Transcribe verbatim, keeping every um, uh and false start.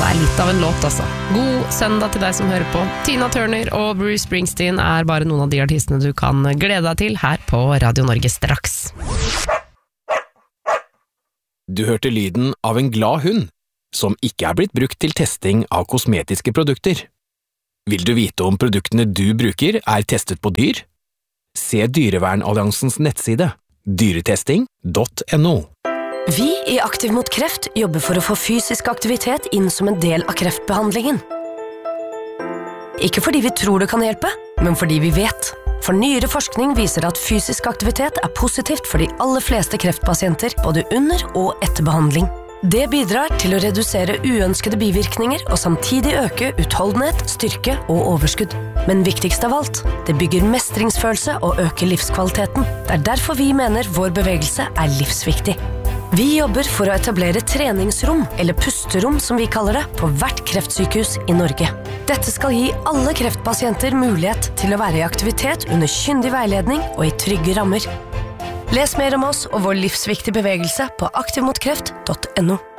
det er litt av en låt altså. God søndag til deg som hører på. Tina Turner og Bruce Springsteen er bare noen av de artistene du kan glede deg til her på Radio Norge straks. Du hørte lyden av en glad hund, som ikke er blitt brukt til testing av kosmetiske produkter. Vil du vite om produktene du bruker er testet på dyr? Se Dyrevernalliansens nettside, dyretesting punktum no. Vi i Aktiv mot kreft jobber for å få fysisk aktivitet inn som en del av kreftbehandlingen. Ikke fordi vi tror det kan hjelpe, men fordi vi vet. For nyere forskning viser at fysisk aktivitet er positivt for de aller fleste kreftpasienter, både under og etter behandling. Det bidrar til å redusere uønskede bivirkninger og samtidig øke utholdenhet, styrke og overskudd. Men viktigst av alt, det bygger mestringsfølelse og øker livskvaliteten. Det er derfor vi mener vår bevegelse er livsviktig. Vi jobber for å etablere treningsrom, eller pusterom som vi kaller det, på hvert kreftsykehus i Norge. Dette skal gi alle kreftpasienter mulighet til å være i aktivitet under kyndig veiledning og i trygge rammer. Les mer om oss og vår livsviktige bevegelse på aktiv mot kreft punktum no.